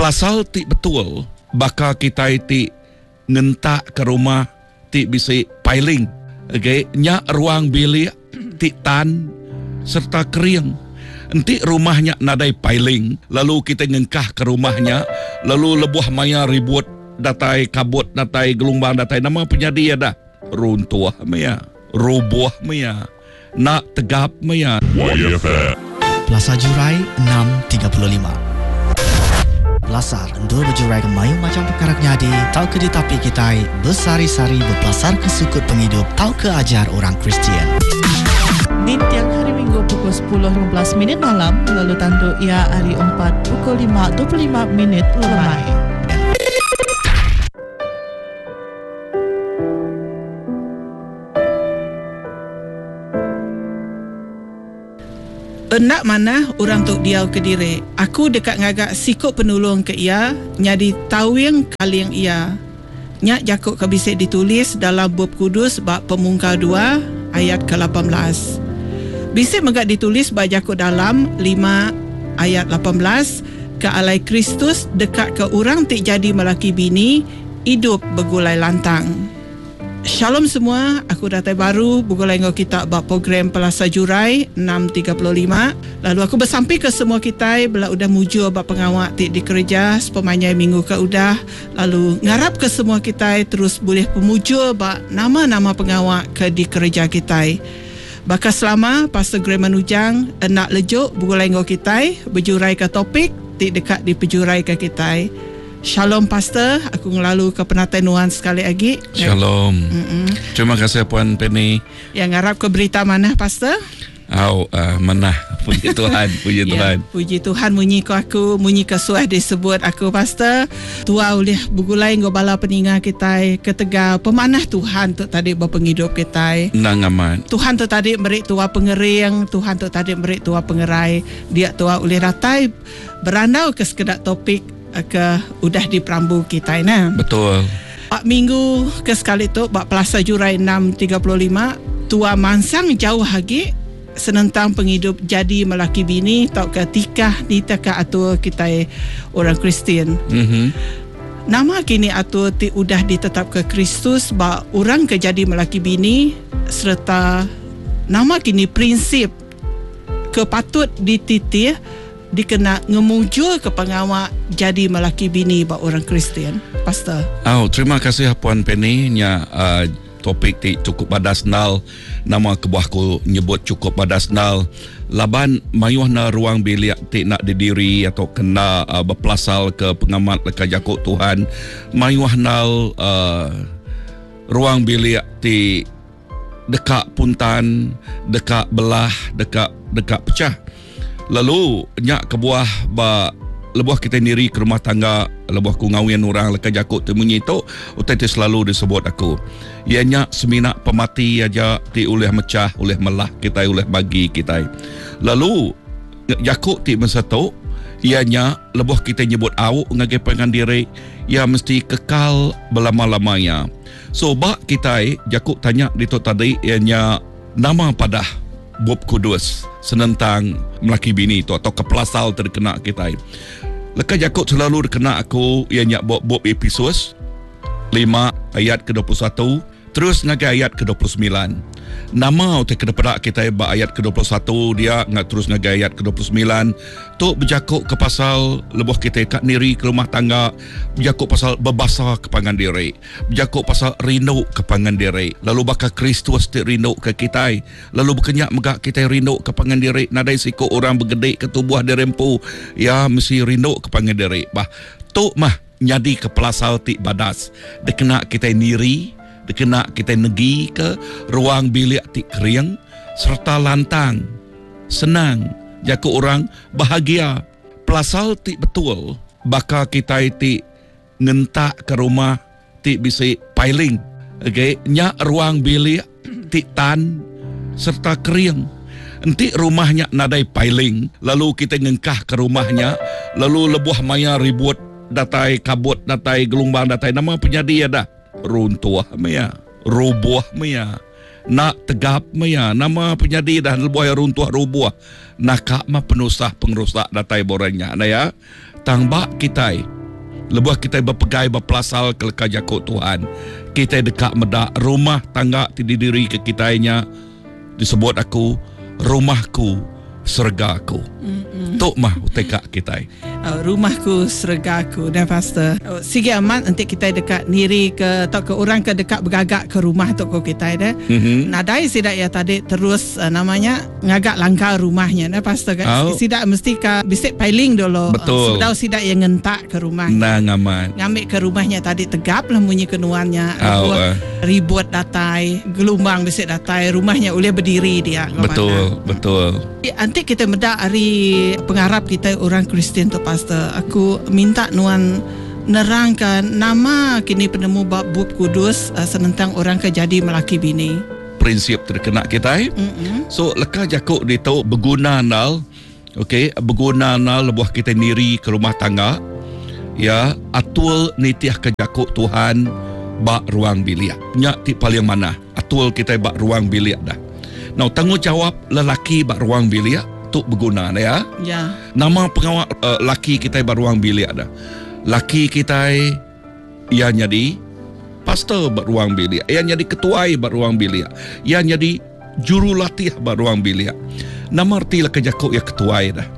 Pelasal ti betul bakal kita ti ngentak ke rumah ti bisi piling. Okay, nya ruang bilik ti tan serta kering. Enti rumahnya nadai piling, lalu kita ngengkah ke rumahnya, lalu lebuh maya ribut datai kabut datai gelombang datai nama penjadi ada runtuh maya, rubuh maya, nak tegap maya. Plaza Jurai 6.35. Pelasar endul berjurai ke mayu macam perkara nyadi, tau ke di tapi kita bersari-sari berpelasar ke sukut penghidup, tau ke ajar orang Kristian. Di tiang hari Minggu pukul 10.15 malam, lalu tandu ia hari 4 pukul 5.25 lemai. Nak mana orang tu diau ke diri. Aku dekat ngagak sikut penolong ke ia, nyadi tawing kaling ia. Nyak jakuk kabisik ditulis dalam Bab Kudus bab Pemungkar 2 ayat ke-18. Bisik megak ditulis bab jakuk dalam 5 ayat 18, ke alai Kristus dekat ke orang tik jadi melaki bini, hidup bergulai lantang. Shalom semua, aku datai baru bergulai dengan kita bab program Plaza Jurai 6.35. Lalu aku bersampai ke semua kita bila udah mujur bab pengawak tik di kerja sepemanyai minggu ke udah. Lalu ngarap ke semua kita terus boleh pemujur bab nama-nama pengawak ke di kerja kita. Bakal selama Pastor Graham Ujang nak lejuk bergulai dengan kita berjurai ke topik tik dekat di pejurai ke kita. Shalom Pastor, aku ngelalu ke penatai Nuan sekali lagi. Shalom. Terima kasih Puan Penny. Yang ngarap ke berita mana Pastor? Mana? Puji Tuhan, puji Tuhan. Puji Tuhan, munyi ke aku, munyi ke suah disebut aku Pastor. Tua boleh bergulai dengan bala peningat kita, ketega pemanah Tuhan tu tadi berpenghidup kita. Nang aman. Tuhan tu tadi beri tua pengering, Tuhan tu tadi beri tua pengerai. Dia tua boleh ratai berandau ke sekedar topik ke udah di perambu kita nah. Betul. Pak minggu ke sekali tu bak Plaza Jurai 6.35 tua mansang jauh lagi senentang penghidup jadi melaki bini tau ketika di teka atur kita orang Kristian. Nama kini atur ti udah ditetap ke Kristus bak orang ke jadi melaki bini serta nama kini prinsip kepatut dititir dikena ngemujur ke pengawak jadi melaki bini bak orang Kristian. Pastor. Terima kasih Puan Penny nya topik ti cukup badasnal, nama kebuahku nyebut cukup badasnal. Laban mayuhna ruang bilik ti nak didiri atau kena berpelasal ke pengamat leka jakuk Tuhan. Mayuhna ruang bilik ti dekat puntan, dekat belah, dekat pecah. Lalu nyak kebuah ba lebuh kita diri ke rumah tangga, lebuh ku ngawin orang leka jakut temunyi tu utai selalu disebut aku. Ia nyak seminak pemati aja ti oleh mecah, oleh melah kita, oleh bagi kita. Lalu jakut ti masa tu ia nyak lebuh kita nyebut au ngagai pengan diri, ia mesti kekal belama-lamanya. So bak kita jakut tanya di tu tadi ia nyak nama padah Bab Kudus senentang melaki bini tu atau kepelasal terkena kita. Leka jakut selalu terkena aku ianya Bab Efesus 5 ayat ke-21 terus ngagai ayat ke-29. Nama utai kedepada kita ba ayat ke-21 dia ngat terus ngagai ayat ke-29 tu berjakuk ke pasal lebuh kita kat niri ke rumah tangga, berjakuk pasal berbasa ke pangan diri, berjakuk pasal rindu ke pangan diri. Lalu bakal Kristus ti rindu ke kita, lalu berkenyak megak kita rindu ke pangan diri. Nadai siku orang bergedik ke tubuh dirempu ya mesti rindu ke pangan diri. Bah tu mah nyadi ke pelasal ti badas dikena kita niri, dikena kita negi ke ruang bilik ti kering serta lantang senang jaku orang bahagia. Pelasal ti betul bakal kita ti ngentak ke rumah ti bisi piling. Okay, nya ruang bilik ti tan serta kering. Enti rumahnya nadai piling, lalu kita ngengkah ke rumahnya, lalu lebuh maya ribut datai kabut datai gelombang datai nama penjadi ada runtuh maya, rubuh maya, nak tegap maya, nama penjadi dah lebuh runtuh rubuh. Nakak mah penusah pengerusak datai boranya. Nah ya, tangbak kita Lebuh kita berpegai berpelasal ke leka jakut Tuhan. Kita dekat medak rumah tangga didiri ke kitanya. Disebut aku rumahku sergaku. Tok mah utekak kita. Rumahku sergaku dah pastor. Sige amat nanti kita dekat niri ke atau ke orang ke dekat bergagak ke rumah tok ko kita dah. Nadai sidak ya tadi terus namanya ngagak langkah rumahnya dah pastor kan. Sidak mesti ka bisik pailing dulu. Betul. Sedau sidak yang ngentak ke rumah. Nah ngaman. Ngambil ke rumahnya tadi tegap lah bunyi kenuannya. Ribut datai, gelombang bisik datai, rumahnya boleh berdiri dia. Betul, betul. Nanti kita medak hari pengharap kita orang Kristian tu pastor. Aku minta nuan nerangkan nama kini penemu bab bab kudus senentang orang ke jadi melaki bini. Prinsip terkena kita. So leka jakuk dia tahu berguna nal. Okey, berguna nal lebuh kita niri ke rumah tangga. Ya, atul nitiah ke jakuk Tuhan bak ruang bilik. Nyak ti paling mana? Atul kita bak ruang bilik dah. Now tanggungjawab lelaki bak ruang bilik tu berguna ya. Ya. Nama pengawal laki kita bak ruang bilik dah. Laki kita ia jadi pastor bak ruang bilik, ia jadi ketua bak ruang bilik, ia jadi jurulatih bak ruang bilik. Nama arti leka jakuk ya ketua dah.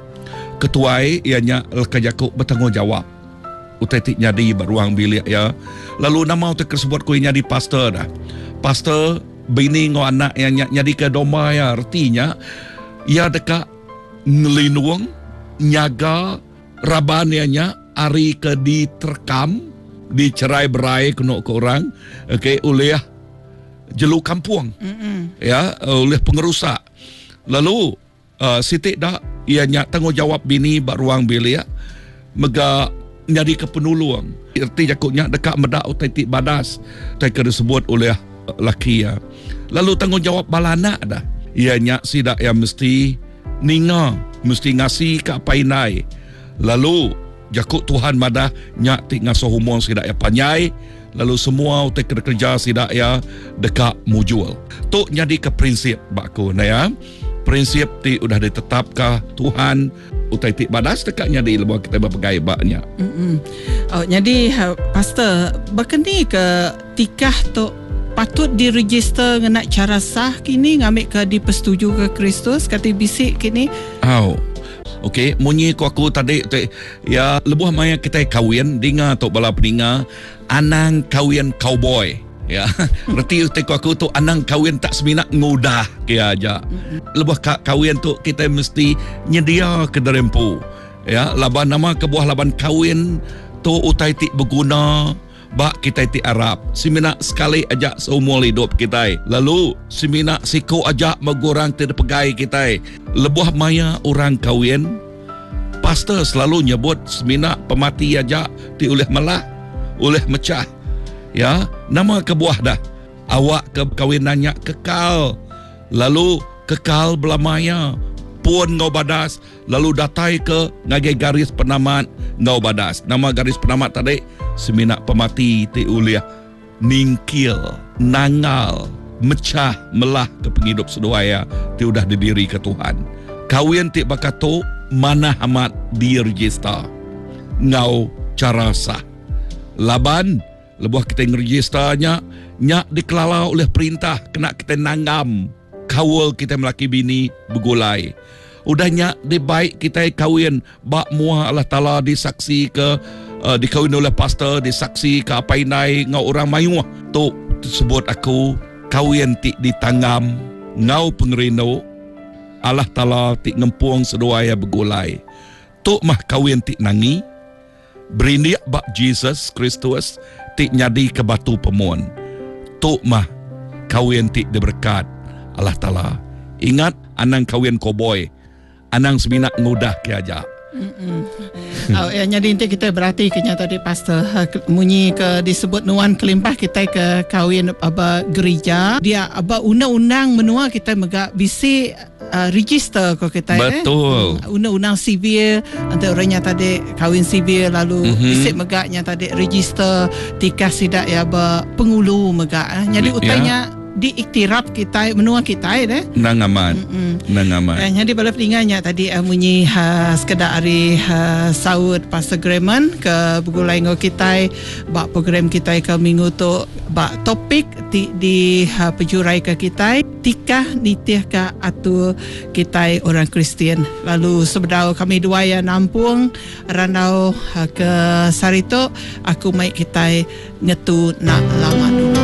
Ketua ianya leka jakuk bertanggungjawab. Utetik jadi bak ruang bilik ya. Lalu nama utek tersebut ku jadi pastor dah. Pastor bini ngo anak yang nyadi ke domba ya, artinya ia dekat ngelinung nyaga rabanianya hari ke diterkam dicerai berai kena ke orang oleh jelu kampung ya, oleh pengerusak. Lalu sitik dah ia tanggungjawab bini bak ruang bilik mega nyadi ke penulung, erti jakutnya dekat medak utetik badas teka disebut oleh laki ya. Lalu tanggungjawab balana dah. Ianya sidak yang mesti ninga, mesti ngasih ke apa inai. Lalu jakut Tuhan madah nyak tik ngasuh humong sidak ya panyai. Lalu semua utek kerja sidak ya dekat mujul. Tok jadi ke prinsip bakku na ya. Prinsip ti udah ditetapkah Tuhan utai tik badas dekatnya di lebuh kita berpegai baknya. Jadi pastor berkeni ke tikah tok patut diregister dengan cara sah kini ngambil ke dipersetuju ke Kristus kata bisik kini. Okey, munyi aku tadi ya lebuh maya kita kahwin dinga tok bala peninga anang kahwin cowboy ya. Berarti aku tu anang kahwin tak seminat ngudah ke aja. Lebuh kahwin tu kita mesti nyedia ke derempu. Ya, laban nama kebuah laban kahwin tu utai tik berguna bak kita ti Arab. Semina sekali aja seumur hidup kita. Lalu semina siku aja megurang tidak pegai kita. Lebuh maya orang kahwin, pastor selalu nyebut semina pemati aja ti oleh melah, oleh mecah. Ya, nama kebuah dah. Awak ke kahwinannya kekal. Lalu kekal belamaya pun ngau badas. Lalu datai ke ngagai garis penamat ngau badas. Nama garis penamat tadi semina pemati ti uliah ningkil, nangal, mecah, melah ke penghidup seduaya ti udah didiri ke Tuhan. Kawin ti bakato mana amat diregister. Ngau cara sah. Laban lebuh kita ngeregisternya nyak dikelala oleh perintah kena kita nanggam. Kawal kita melaki bini begulai. Udahnya di baik kita kawin bak muah Allah Ta'ala disaksi ke dikawin oleh pastor, disaksi ke apa inai ngau orang mayuah. Tu tersebut aku kawin ti ditanggam ngau pengerino Allah Ta'ala ti ngempung seduaya begulai. Tu mah kawin ti nangi berindiak bak Jesus Kristus ti nyadi ke batu pemun. Tu mah kawin ti diberkat Allah Ta'ala. Ingat anang kawin cowboy, anang seminat ngudah ke aja. Jadi nanti kita berarti kenya tadi pastor munyi ke disebut nuan kelimpah kita ke kawin aba gereja dia aba undang-undang menua kita megak bisi register ko kita. Betul. Undang-undang sivil nanti orangnya tadi kawin sivil lalu bisi megaknya tadi register tikah sidak ya aba pengulu megak. Jadi utanya diiktiraf kita menua kita nangaman. Dan jadi bala peningannya tadi munyi sekedar hari saud Pastor Greman ke begulai ngo kita bak program kita ke minggu tu bak topik di pejurai ke kita tikah nitih ka atu kita orang Kristian. Lalu sebedau kami dua ya nampung randau ke Sarito aku mai kita ngetu nak lama dulu.